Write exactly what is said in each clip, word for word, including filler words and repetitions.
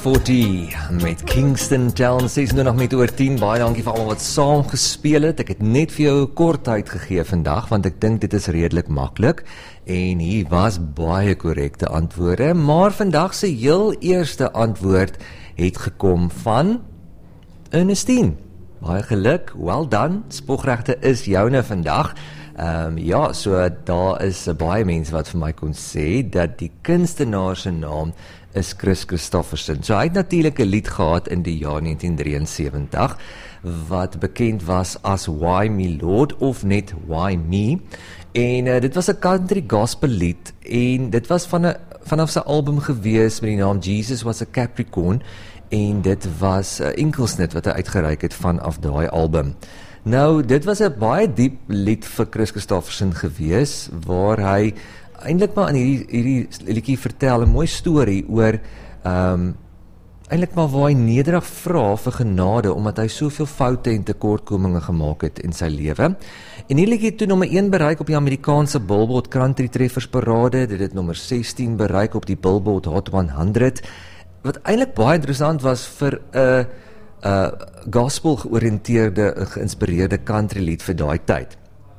forty met Kingston Town, sesentwintig met oor tien, baie dankie vir almal wat saam gespeel het. Ek het net vir jou 'n kort tyd gegee vandag, want ek dink dit is redelik maklik, en hier was baie korrekte antwoorde, maar vandag se heel eerste antwoord het gekom van Ernestine. Baie geluk, well done, spogregte is joune vandag. Um, ja, so daar is baie mense wat vir my kon sê dat die kunstenaar se naam is Kris Kristofferson. So hy het natuurlik 'n lied gehad in die jaar negentien drieënsewentig wat bekend was as Why Me Lord of net Why Me. En uh, dit was 'n country gospel lied en dit was van 'n vanaf sy album gewees met die naam Jesus Was a Capricorn, en dit was 'n enkelsnit wat hy uitgereik het vanaf daai album. Nou, dit was 'n baie diep lied vir Kris Kristofferson gewees, waar hy eintlik maar in hierdie, hierdie liedjie vertel 'n mooi storie oor, um, eintlik maar waar hy nederig vra vir genade, omdat hy soveel foute en tekortkominge gemaak het in sy lewe. En hierdie liedjie het toe nommer een bereik op die Amerikaanse Billboard Country Treffers Parade, dit het nommer sestien bereik op die Billboard Hot honderd, wat eintlik baie interessant was vir 'n uh, uh, gospel georiënteerde, geïnspireerde country lied vir daai tyd.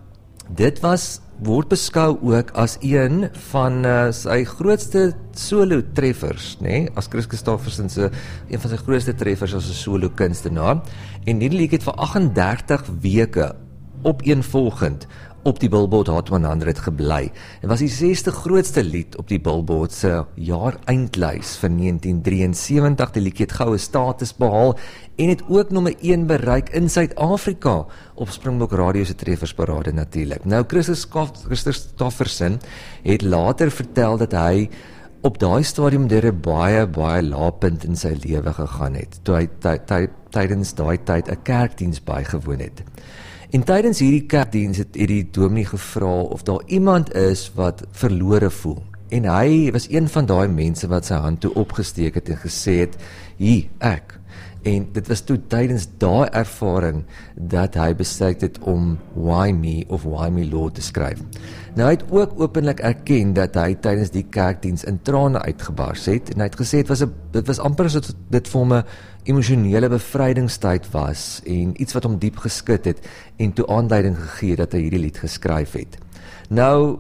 Dit was, word beskou ook as een van uh, sy grootste solo treffers, nee, as Kris Kristofferson se een van sy grootste treffers as 'n solo kunstenaar. En hierdie lied het vir agt en dertig weke opeenvolgend op die Billboard Hot honderd gebly. En was die sesde grootste lied op die Billboard se jaar-eindlys vir negentien drieënsewentig. Die liedjie het goue status behaal en het ook nommer een bereik in Suid-Afrika op Springbok Radio se treffersparade natuurlik. Nou, Kris Kristofferson het later vertel dat hy op daai stadium deur 'n baie baie laepunt in sy lewe gegaan het, toe hy tydens daai tyd 'n kerkdiens bygewoon het. En tydens hierdie kerkdiens het die dominee gevra of daar iemand is wat verlore voel. En hy was een van daai mense wat sy hand toe opgesteek het en gesê het, hier, ek. En dit was toe tydens daai ervaring dat hy besluit het om Why Me of Why Me Lord te skryf. Nou, hy het ook openlik erken dat hy tydens die kerkdiens in trane uitgebars het, en hy het gesê, het was een, dit was amper as dit, dit vir hom 'n emosionele bevrydingstyd was, en iets wat hom diep geskit het, en toe aanduiding gegee dat hy hierdie lied geskryf het. Nou,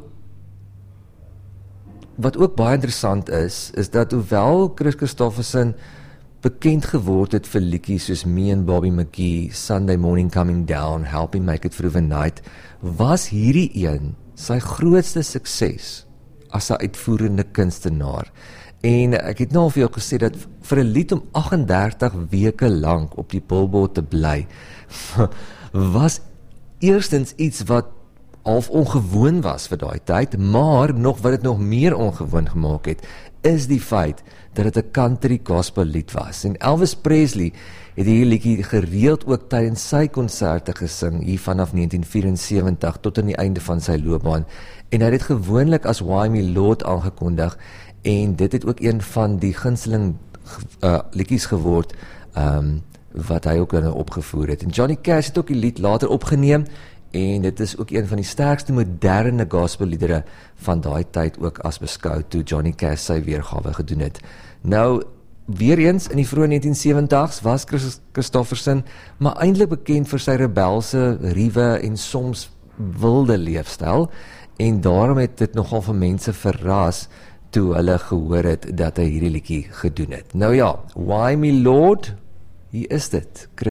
wat ook baie interessant is, is dat hoewel Kris Kristofferson bekend geword het vir liedjies soos Me and Bobby McGee, Sunday Morning Coming Down, Help Me Make It Through the Night, was hierdie een sy grootste sukses as 'n uitvoerende kunstenaar. En ek het nou al vir jou gesê dat vir 'n lied om agt en dertig weke lank op die Billboard te bly, was eerstens iets wat half ongewoon was vir daai tyd, maar nog wat dit nog meer ongewoon gemaak het, is die feit dat dit 'n country gospel lied was. En Elvis Presley het hierdie liedjie gereeld ook tydens sy konserte gesing, hier vanaf negentien vyf-en-sewentig tot aan die einde van sy loopbaan. En hy het dit gewoonlik as Why Me Lord aangekondig, en dit het ook een van die gunsteling uh, liedjies geword, um, wat hy ook dan opgevoer het. En Johnny Cash het ook die lied later opgeneem, en dit is ook een van die sterkste moderne gospelliedere van daai tyd ook as beskou toe Johnny Cash sy weergawe gedoen het. Nou, weer eens in die vroeë negentien sewentig's was Kris Kristofferson maar eintlik bekend vir sy rebelse, ruwe en soms wilde leefstyl, en daarom het dit nogal vir mense verras toe hulle gehoor het dat hy hierdie liedjie gedoen het. Nou ja, Why Me Lord, hier is dit.